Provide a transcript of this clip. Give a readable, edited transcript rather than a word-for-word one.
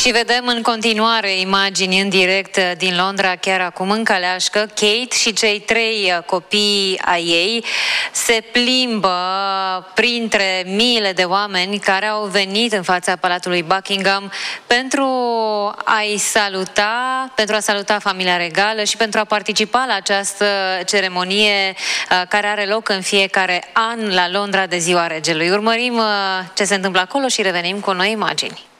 Și vedem în continuare imagini în direct din Londra, chiar acum în caleașcă. Kate și cei 3 copii ai ei se plimbă printre miile de oameni care au venit în fața Palatului Buckingham pentru a-i saluta, pentru a saluta familia regală și pentru a participa la această ceremonie care are loc în fiecare an la Londra de Ziua Regelui. Urmărim ce se întâmplă acolo și revenim cu noi imagini.